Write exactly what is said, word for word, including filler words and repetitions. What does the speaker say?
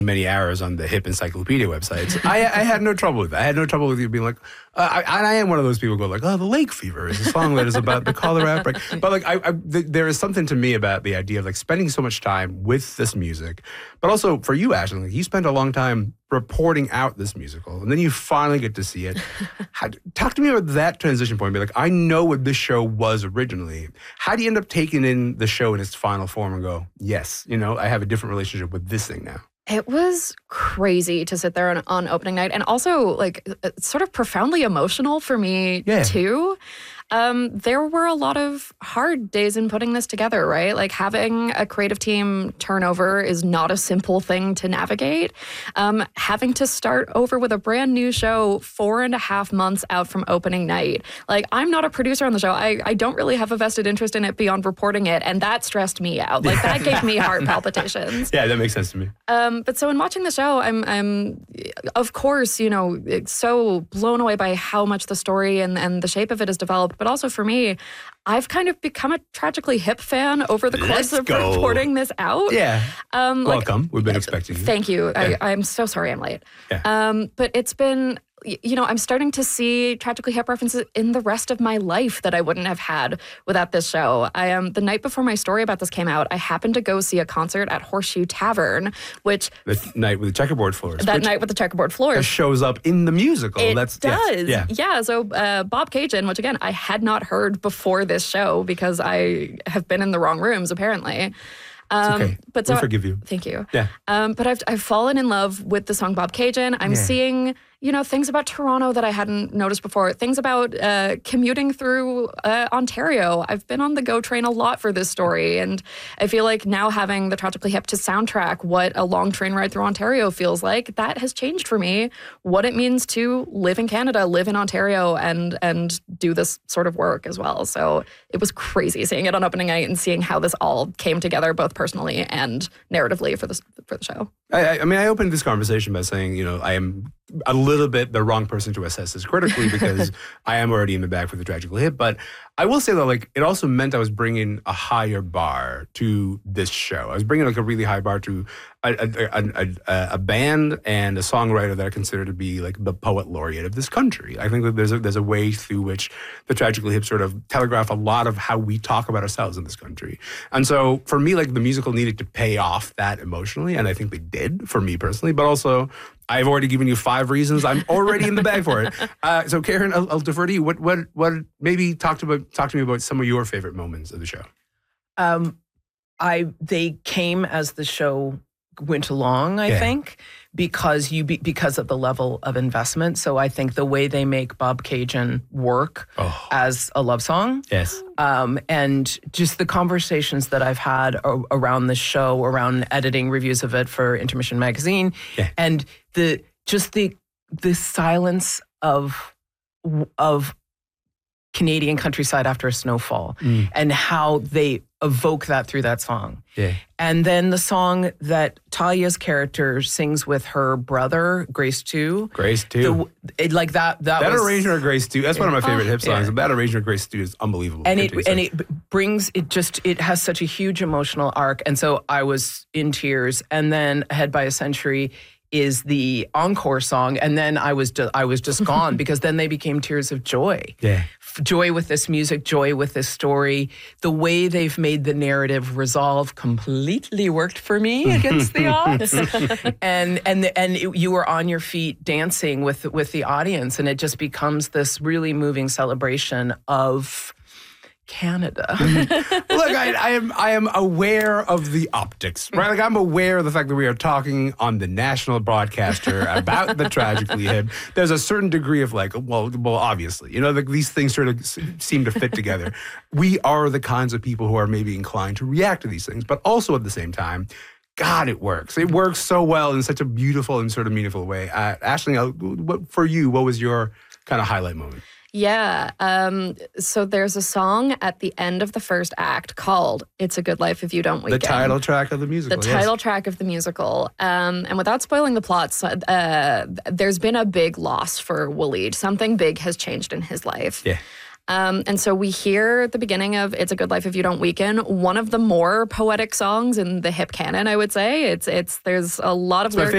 many hours on the Hip Encyclopedia websites, I, I had no trouble with that. I had no trouble with you being like, uh, I, I am one of those people who go like, oh, The Lake Fever is a song that is about the cholera outbreak. But like, I, I, th- there is something to me about the idea of like spending so much time with this music, but also for you, Ashley, like, you spent a long time reporting out this musical, and then you finally get to see it. How, talk to me about that transition point. Be like, I know what this show was originally. How do you end up taking in the show in its final form and go, yes, you know, I have a different relationship with this thing now? It was crazy to sit there on, on opening night, and also like sort of profoundly emotional for me yeah. too. Um, there were a lot of hard days in putting this together, right? Like having a creative team turnover is not a simple thing to navigate. Um, having to start over with a brand new show four and a half months out from opening night. Like, I'm not a producer on the show. I, I don't really have a vested interest in it beyond reporting it, and that stressed me out. Like, that gave me heart palpitations. Yeah, that makes sense to me. Um, but so in watching the show, I'm, I'm, of course, you know, so blown away by how much the story and, and the shape of it has developed. But also for me, I've kind of become a Tragically Hip fan over the course Let's of go. reporting this out. Yeah. Um, Welcome. Like, We've been expecting you. Thank you. Yeah. I, I'm so sorry I'm late. Yeah. Um, but it's been, you know, I'm starting to see Tragically Hip references in the rest of my life that I wouldn't have had without this show. I um, the night before my story about this came out, I happened to go see a concert at Horseshoe Tavern, which... The night with the checkerboard floors. That night with the checkerboard floors. It shows up in the musical. It That's, does. Yes, yeah. yeah, so uh, Bobcaygeon, which again, I had not heard before this show because I have been in the wrong rooms, apparently. Um, it's okay. But so, we forgive you. Thank you. Yeah. Um, but I've I've fallen in love with the song Bobcaygeon. I'm yeah. seeing, you know, things about Toronto that I hadn't noticed before. Things about uh, commuting through uh, Ontario. I've been on the GO train a lot for this story, and I feel like now having the Tragically Hip to soundtrack what a long train ride through Ontario feels like, that has changed for me. What it means to live in Canada, live in Ontario, and and do this sort of work as well. So it was crazy seeing it on opening night and seeing how this all came together, both personally and narratively for this for the show. I, I mean, I opened this conversation by saying, you know, I am a little bit the wrong person to assess this critically because I am already in the bag for the Tragically Hip. But I will say that, like, it also meant I was bringing a higher bar to this show. I was bringing like a really high bar to a, a, a, a, a band and a songwriter that I consider to be like the poet laureate of this country. I think that there's a, there's a way through which the Tragically Hip sort of telegraph a lot of how we talk about ourselves in this country. And so for me, like, the musical needed to pay off that emotionally, and I think they did for me personally, but also I've already given you five reasons. I'm already in the bag for it. Uh, so, Karen, I'll, I'll defer to you. What, what, what? Maybe talk to about talk to me about some of your favorite moments of the show. Um, I they came as the show went along. I Yeah. think because you be, because of the level of investment. So I think the way they make Bobcaygeon work Oh. as a love song. Yes. Um, and just the conversations that I've had a- around the show, around editing reviews of it for Intermission Magazine, Yeah. and the just the the silence of of Canadian countryside after a snowfall, Mm. and how they evoke that through that song. Yeah. And then the song that Talia's character sings with her brother, Grace too. Grace too. The, it, like that. That, That was, arrangement of Grace too. That's one of my favorite Oh, hip songs. yeah. That arrangement of Grace too is unbelievable. and it Continue, and sorry. it b- brings it just it has such a huge emotional arc, and so I was in tears. And then Ahead by a Century is the encore song, and then I was ju- I was just gone because then they became tears of joy. Yeah. F- Joy with this music, joy with this story. The way they've made the narrative resolve completely worked for me against the odds. and and the, and it, you were on your feet dancing with with the audience, and it just becomes this really moving celebration of Canada. Look, I, I am I am aware of the optics, right? Like, I'm aware of the fact that we are talking on the national broadcaster about the Tragically Hip. There's a certain degree of like, well, well, obviously, you know, like, these things sort of s- seem to fit together. We are the kinds of people who are maybe inclined to react to these things, but also at the same time, God, it works. It works so well in such a beautiful and sort of meaningful way. Uh, Ashley, uh, what, for you, what was your kind of highlight moment? Yeah. Um, so there's a song at the end of the first act called It's a Good Life If You Don't Weaken. The title track of the musical. The yes. title track of the musical. Um, and without spoiling the plots, uh, there's been a big loss for Waleed. Something big has changed in his life. Yeah. Um, and so we hear the beginning of It's a Good Life If You Don't Weaken, one of the more poetic songs in the hip canon, I would say. It's, it's, there's a lot of It's my lyrical